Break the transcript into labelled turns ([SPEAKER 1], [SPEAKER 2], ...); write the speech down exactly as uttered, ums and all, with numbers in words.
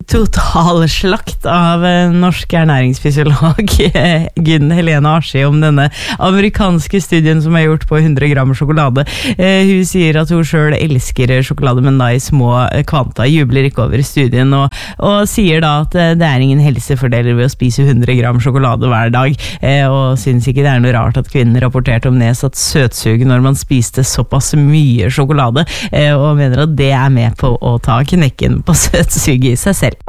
[SPEAKER 1] totalslakt av norsk ernæringsfysiolog Gunn Helene Aschi om denne amerikanske studien som er gjort på hundre gram sjokolade. Hun sier at hun selv elsker sjokolade, men da i små kvanta, jubler ikke over studien, og, og sier da at det er ingen helsefordeler ved å spise hundre gram sjokolade hver dag, og synes ikke det er noe rart at kvinnen rapporterte om nedsatt søtsug når man spiste såpass mye sjokolade, og mener at det er med på å ta knekken på søtsuget i seg selv.